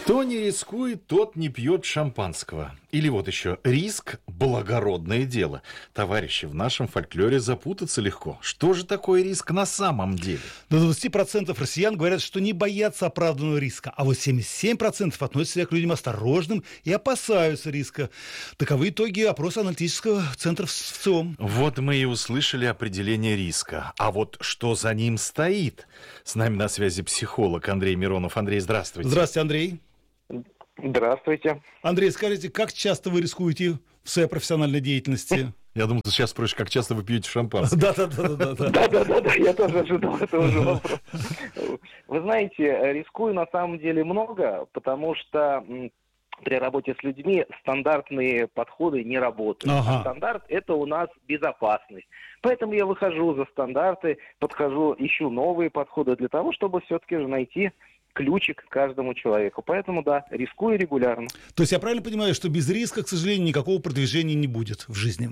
Кто не рискует, тот не пьет шампанского. Или вот еще, риск – благородное дело. Товарищи, в нашем фольклоре запутаться легко. Что же такое риск на самом деле? До 20% россиян говорят, что не боятся оправданного риска, а вот 77% относятся себя к людям осторожным и опасаются риска. Таковы итоги опроса аналитического центра ВЦИОМ. Вот мы и услышали определение риска. А вот что за ним стоит? С нами на связи психолог Андрей Миронов. Андрей, здравствуйте. Здравствуйте, Андрей. Здравствуйте. Андрей, скажите, как часто вы рискуете в своей профессиональной деятельности? Я думал, ты сейчас спросишь, как часто вы пьете шампанское. Да, я тоже ожидал этого же вопроса. Вы знаете, рискую на самом деле много, потому что при работе с людьми стандартные подходы не работают. Ага. Стандарт – это у нас безопасность. Поэтому я выхожу за стандарты, подхожу, ищу новые подходы для того, чтобы все-таки же найти ключик к каждому человеку. Поэтому, да, рискую регулярно. То есть я правильно понимаю, что без риска, к сожалению, никакого продвижения не будет в жизни?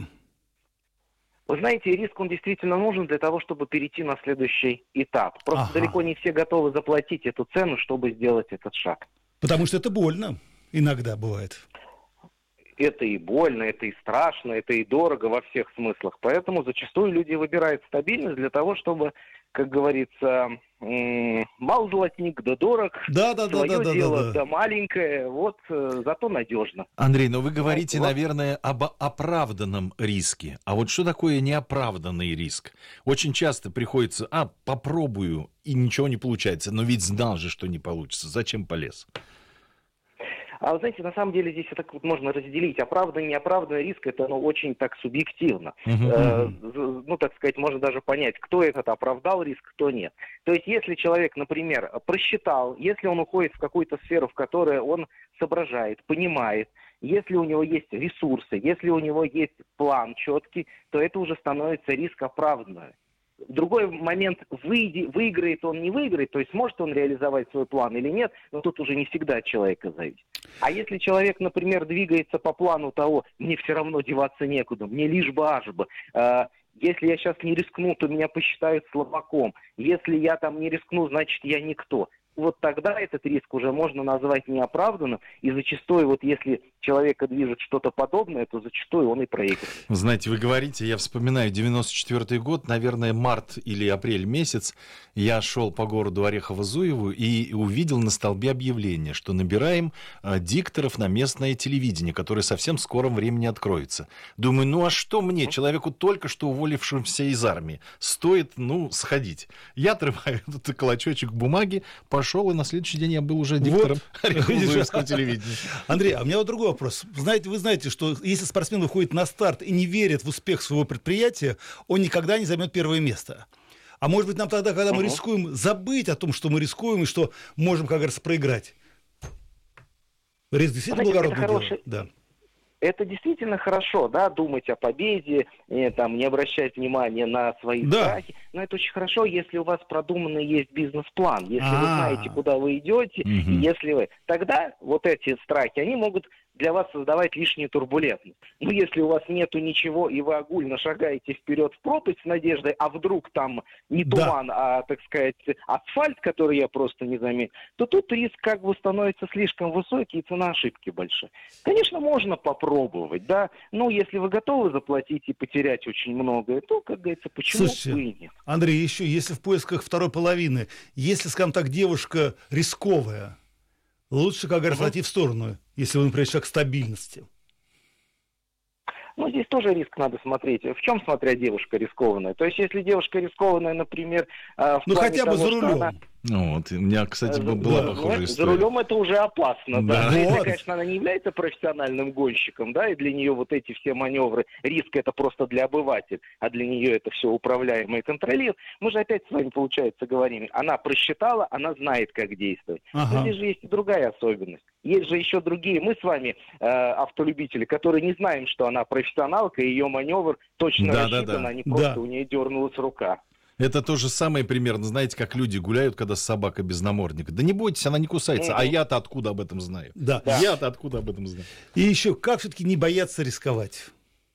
Вы знаете, риск, он действительно нужен для того, чтобы перейти на следующий этап. Просто далеко не все готовы заплатить эту цену, чтобы сделать этот шаг. Потому что это больно иногда бывает. Это и больно, это и страшно, это и дорого во всех смыслах. Поэтому зачастую люди выбирают стабильность для того, чтобы, как говорится, мал золотник, да дорог, свое дело, да маленькое, вот зато надежно. Андрей, но вы говорите, наверное, об оправданном риске. А вот что такое неоправданный риск? Очень часто приходится, попробую, и ничего не получается. Но ведь знал же, что не получится. Зачем полез? А вы знаете, на самом деле здесь так вот можно разделить. Оправданный, неоправданный риск, это очень так субъективно. Так сказать, можно даже понять, кто этот оправдал риск, кто нет. То есть, если человек, например, просчитал, если он уходит в какую-то сферу, в которой он соображает, понимает, если у него есть ресурсы, если у него есть план четкий, то это уже становится риск оправданный. Другой момент, выиграет он, не выиграет, то есть сможет он реализовать свой план или нет, но тут уже не всегда от человека зависит. А если человек, например, двигается по плану того, мне все равно деваться некуда, мне лишь бы аж бы, если я сейчас не рискну, то меня посчитают слабаком, если я там не рискну, значит я никто. Вот тогда этот риск уже можно назвать неоправданным, и зачастую, вот если человека движет что-то подобное, то зачастую он и проигрывает. Знаете, вы говорите, я вспоминаю 94-й год, наверное, март или апрель месяц, я шел по городу Орехово-Зуеву и увидел на столбе объявление, что набираем дикторов на местное телевидение, которое совсем в скором времени откроется. Думаю, а что мне, человеку только что уволившемуся из армии, стоит, сходить. Я отрываю этот клочочек бумаги, пошел, и на следующий день я был уже диктором Орехово-Зуевского телевидения. Андрей, а у меня вот другой вопрос. Вы знаете, что если спортсмен выходит на старт и не верит в успех своего предприятия, он никогда не займет первое место. А может быть, нам тогда, когда мы рискуем, забыть о том, что мы рискуем и что можем, как говорится, проиграть? Риск действительно благородное дело. Да. Это действительно хорошо, да, думать о победе, не обращать внимания на свои страхи. Но это очень хорошо, если у вас продуманный есть бизнес-план, если вы знаете, куда вы идете, и если вы... Тогда вот эти страхи, они могут для вас создавать лишнюю турбулентность. Но если у вас нету ничего, и вы огульно шагаете вперед в пропасть с надеждой, а вдруг там не туман, а, так сказать, асфальт, который я просто не заметил, то тут риск как бы становится слишком высокий, и цена ошибки большая. Конечно, можно попробовать, да, но если вы готовы заплатить и потерять очень многое, то, как говорится, почему бы и нет. Андрей, еще, если в поисках второй половины, если, скажем так, девушка рисковая, лучше, как говорится, отойти в сторону, если вы, например, человек стабильности. Здесь тоже риск надо смотреть. В чем, смотря, девушка рискованная? То есть, если девушка рискованная, например, в плане хотя бы того, за рулем. У меня, кстати, была похожая история. За рулем это уже опасно, да. Если, конечно, она не является профессиональным гонщиком, да, и для нее вот эти все маневры, риск это просто для обывателя, а для нее это все управляемо и контролируемо. Мы же опять с вами, получается, говорим, она просчитала, она знает, как действовать. Но здесь же есть и другая особенность. Есть же еще другие, мы с вами, автолюбители, которые не знаем, что она профессионалка, и ее маневр точно рассчитан, а не просто у нее дернулась рука. Это то же самое примерно, знаете, как люди гуляют, когда собака без намордника. Да не бойтесь, она не кусается. А я-то откуда об этом знаю? Да. Я-то откуда об этом знаю? И еще, как все-таки не бояться рисковать?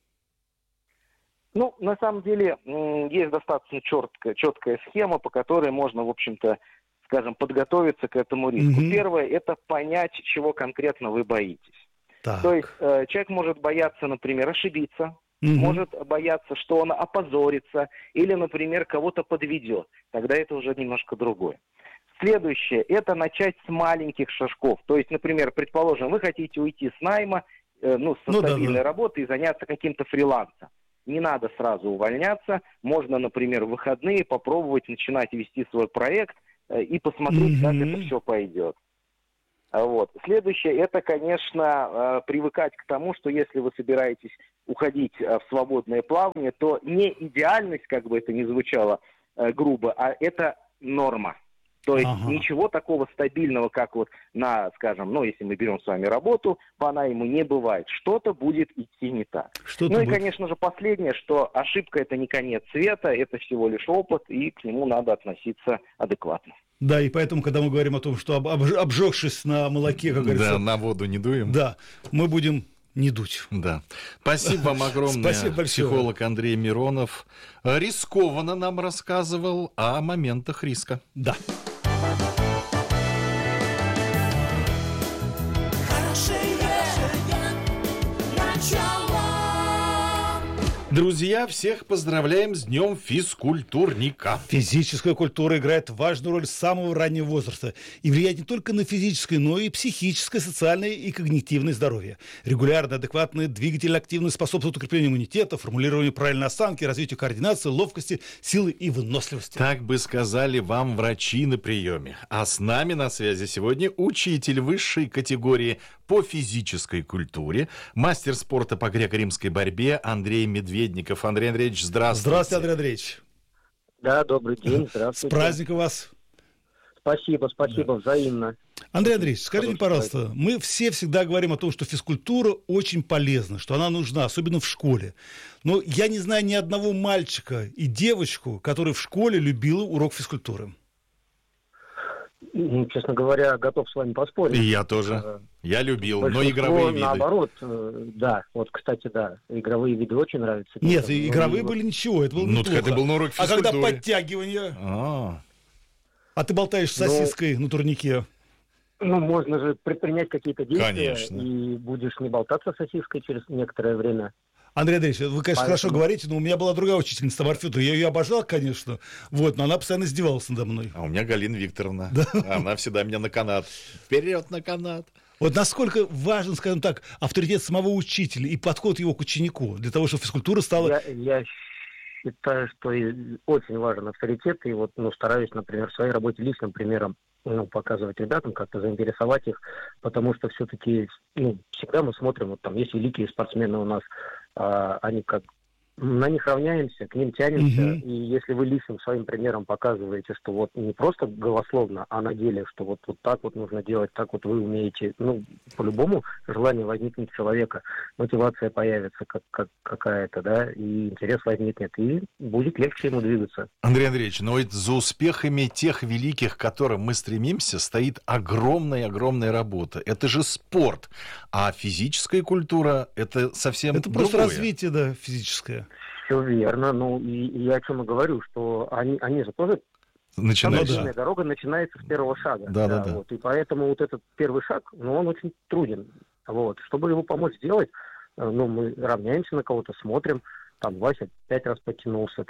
На самом деле, есть достаточно четкая схема, по которой можно, в общем-то, скажем, подготовиться к этому риску. Мгм. Первое – это понять, чего конкретно вы боитесь. Так. То есть человек может бояться, например, ошибиться, Мгм. может бояться, что он опозорится или, например, кого-то подведет. Тогда это уже немножко другое. Следующее – это начать с маленьких шажков. То есть, например, предположим, вы хотите уйти с найма, со Ну да, стабильной да. работы и заняться каким-то фрилансом. Не надо сразу увольняться. Можно, например, в выходные попробовать начинать вести свой проект и посмотреть, как Мгм. это все пойдет. Вот. Следующее – это, конечно, привыкать к тому, что если вы собираетесь уходить в свободное плавание, то не идеальность, как бы это ни звучало грубо, а это норма. То есть Ага. ничего такого стабильного, как вот на, скажем, если мы берем с вами работу по найму, не бывает. Что-то будет идти не так. Что-то Ну и, будет. конечно же, последнее, что ошибка – это не конец света, это всего лишь опыт, и к нему надо относиться адекватно. Да, и поэтому, когда мы говорим о том, что обжегшись на молоке, как Да, говорится, на воду не дуем. да, мы будем не дуть. Да. Спасибо вам огромное. Спасибо большое. Психолог Андрей Миронов рискованно нам рассказывал о моментах риска. Да. Друзья, всех поздравляем с Днем физкультурника. Физическая культура играет важную роль с самого раннего возраста и влияет не только на физическое, но и психическое, социальное и когнитивное здоровье. Регулярная, адекватная двигательная активность способствует укреплению иммунитета, формулированию правильной осанки, развитию координации, ловкости, силы и выносливости. Так бы сказали вам врачи на приеме. А с нами на связи сегодня учитель высшей категории по физической культуре, мастер спорта по греко-римской борьбе Андрей Медведников. Андрей Андреевич, здравствуйте. Здравствуйте, Андрей Андреевич. Да, добрый день, С здравствуйте. праздником вас. Спасибо, взаимно. Андрей Андреевич, скажите, Хороший пожалуйста, мы все всегда говорим о том, что физкультура очень полезна, что она нужна, особенно в школе. Но я не знаю ни одного мальчика и девочку, который в школе любил урок физкультуры. Честно говоря, готов с вами поспорить. И я тоже. Я любил, но Большинство, игровые виды. наоборот, да, кстати, да, игровые виды очень нравятся. Нет, детям, но игровые и были ничего, это было Ну, неплохо. так это был на уроке А когда физкультуры. подтягивание, А, а ты болтаешь с сосиской на турнике. можно же предпринять какие-то действия, Конечно. и будешь не болтаться сосиской через некоторое время. Андрей Андреевич, вы, конечно, хорошо говорите, но у меня была другая учительница, Тамара Федоровна. Я ее обожал, конечно, но она постоянно издевалась надо мной. а у меня Галина Викторовна. Она всегда меня на канат. Вперед на канат. Вот насколько важен, скажем так, авторитет самого учителя и подход его к ученику для того, чтобы физкультура стала... Я считаю, что очень важен авторитет, и стараюсь, например, в своей работе личным примером показывать ребятам, как-то заинтересовать их, потому что все-таки всегда мы смотрим, есть великие спортсмены у нас, они на них равняемся, к ним тянемся, Мгм. и если вы личным своим примером показываете, что не просто голословно, а на деле, что вот так вот нужно делать, так вот вы умеете, по-любому желание возникнет у человека, мотивация появится какая-то, да, и интерес возникнет, и будет легче ему двигаться. Андрей Андреевич, но ведь за успехами тех великих, к которым мы стремимся, стоит огромная работа. Это же спорт. А физическая культура – это совсем Это просто другое. развитие, да, физическое. Все верно, и я о чем и говорю, что они же тоже... Начинаешь. Ну да. Длинная дорога начинается с первого шага. Да. И поэтому этот первый шаг, он очень труден. Чтобы его помочь сделать, мы равняемся на кого-то, смотрим, Вася 5 раз потянулся,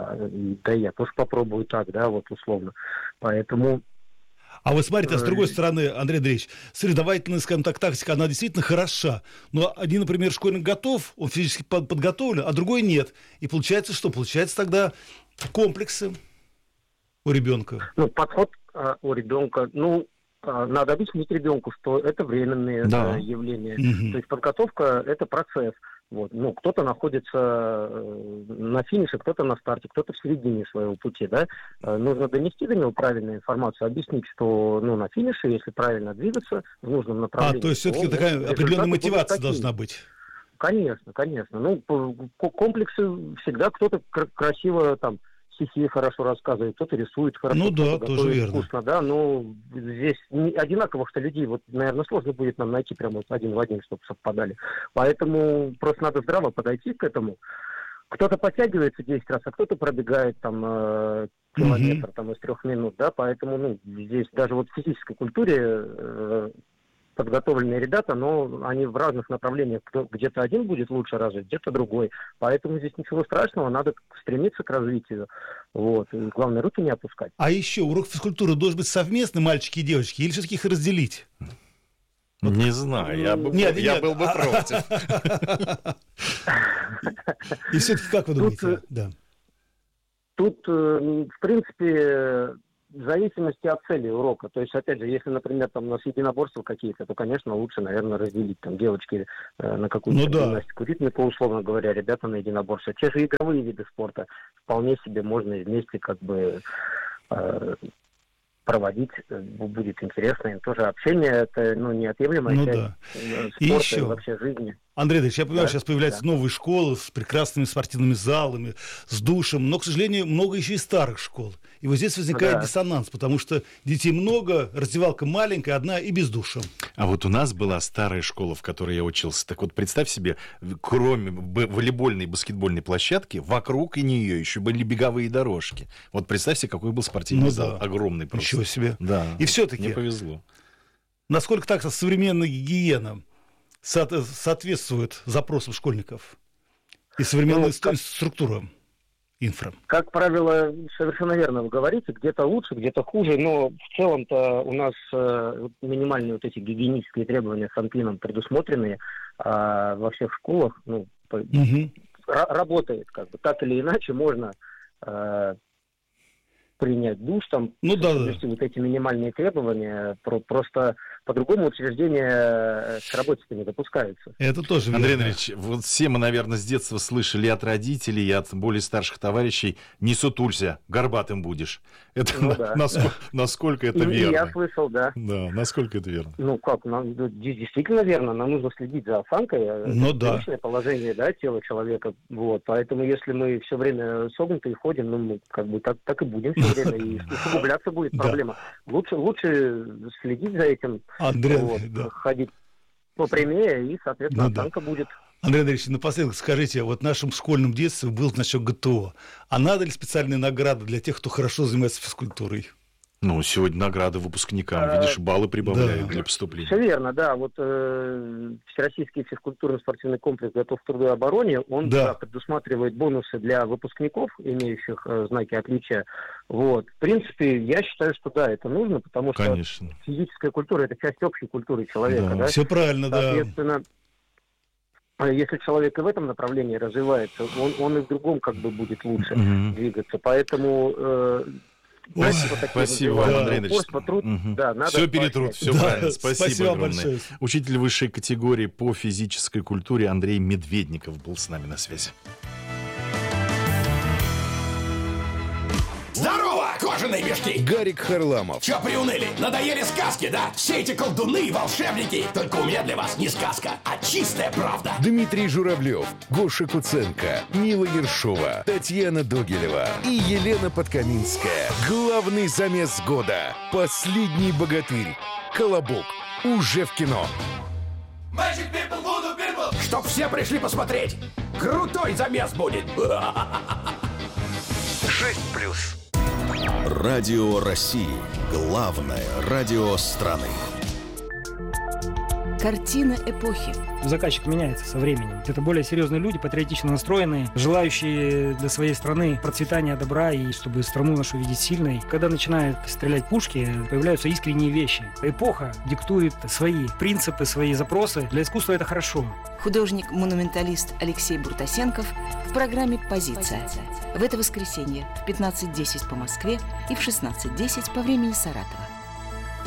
да я тоже попробую так, да, условно. Поэтому... А вы смотрите, а с другой стороны, Андрей Андреевич, соревновательная, скажем так, тактика, она действительно хороша. Но один, например, школьник готов, он физически подготовлен, а другой нет. И получается что? Получается тогда комплексы у ребенка. Подход у ребенка, надо объяснить ребенку, что это временные явления. Мгм. То есть подготовка – это процесс. Кто-то находится на финише, кто-то на старте, кто-то в середине своего пути, да. Нужно донести до него правильную информацию, объяснить, что на финише, если правильно двигаться в нужном направлении. То есть все-таки такая результаты определенная будут мотивация такие. должна быть. Конечно. Комплексы всегда кто-то красиво стихи хорошо рассказывает, кто-то рисует хорошо, Ну да, кто-то тоже готовит верно. вкусно, да, здесь не одинаковых-то людей, наверное, сложно будет нам найти прямо один в один, чтобы совпадали. Поэтому просто надо здраво подойти к этому, кто-то подтягивается 10 раз, а кто-то пробегает там километр там, из 3 минут, да, поэтому здесь даже вот в физической культуре подготовленные ребята, но они в разных направлениях, где-то один будет лучше развит, где-то другой, поэтому здесь ничего страшного, надо стремиться к развитию, вот, и главное, руки не опускать. А еще урок физкультуры должен быть совместный, мальчики и девочки, или все-таки их разделить? Не знаю, я был бы против. И все-таки как вы думаете? Тут, в принципе, в зависимости от цели урока. То есть, опять же, если, например, там у нас единоборства какие-то, то, конечно, лучше, наверное, разделить там девочки на какую-то гимнастику, ритмику, условно говоря, ребята на единоборство. Те же игровые виды спорта вполне себе можно вместе как бы проводить, будет интересно. Им тоже общение, это неотъемлемая часть спорта и вообще жизни. Андрей Андреевич, я понимаю, сейчас появляются новые школы с прекрасными спортивными залами, с душем, но, к сожалению, много еще и старых школ. И вот здесь возникает диссонанс, потому что детей много, раздевалка маленькая, одна и без душа. А вот у нас была старая школа, в которой я учился. Так вот, представь себе, кроме волейбольной и баскетбольной площадки, вокруг и нее еще были беговые дорожки. Вот представь себе, какой был спортивный зал. Огромный просто. Ничего себе. Да. И все-таки, мне повезло. Насколько так современная гигиена соответствует запросам школьников и современной структуре инфра? Как правило, совершенно верно вы говорите, где-то лучше, где-то хуже, но в целом-то у нас минимальные вот эти гигиенические требования с Анпином предусмотренные во всех школах, работает как бы так или иначе, можно принять душ, там, соблюсти вот эти минимальные требования, просто по-другому учреждения к работе-то не допускаются. Это тоже Андрей Андреевич, вот все мы, наверное, с детства слышали от родителей, и от более старших товарищей: не сутулься, горбатым будешь. Это насколько это верно? Я слышал, да. Да, насколько это верно? Действительно верно. Нам нужно следить за осанкой, личное положение, тела человека. Вот. Поэтому если мы все время согнутые ходим, мы как бы так и будем все время, и усугубляться будет проблема. Лучше следить за этим, ходить попрямее, и, соответственно, осанка будет. Андрей Андреевич, напоследок скажите, вот в нашем школьном детстве был значок ГТО. А надо ли специальные награды для тех, кто хорошо занимается физкультурой? Сегодня награды выпускникам, видишь, баллы прибавляют для поступления. Все верно, да. Вот Всероссийский физкультурно-спортивный комплекс «Готов к труду и обороне», он предусматривает бонусы для выпускников, имеющих знаки отличия. Вот. В принципе, я считаю, что это нужно, потому что физическая культура – это часть общей культуры человека. Да? Все правильно, соответственно, если человек и в этом направлении развивается, он и в другом как бы будет лучше двигаться. Поэтому... Спасибо вам, Андрей Андреевич. Все перетрут, все правильно. Спасибо огромное. Большое. Учитель высшей категории по физической культуре Андрей Медведников был с нами на связи. Здорово, кожаные мешки! Гарик Харламов. Чё приуныли? Надоели сказки, да? Все эти колдуны и волшебники. Только у меня для вас не сказка, а чистая правда. Дмитрий Журавлев, Гоша Куценко, Мила Ершова, Татьяна Догилева и Елена Подкаминская. Главный замес года. Последний богатырь. Колобок. Уже в кино. Чтоб все пришли посмотреть. Крутой замес будет. 6+. Радио России. Главное радио страны. Картина эпохи. Заказчик меняется со временем. Это более серьезные люди, патриотично настроенные, желающие для своей страны процветания, добра и чтобы страну нашу видеть сильной. Когда начинают стрелять пушки, появляются искренние вещи. Эпоха диктует свои принципы, свои запросы. Для искусства это хорошо. Художник-монументалист Алексей Буртасенков в программе «Позиция». В это воскресенье в 15:10 по Москве и в 16:10 по времени Саратова.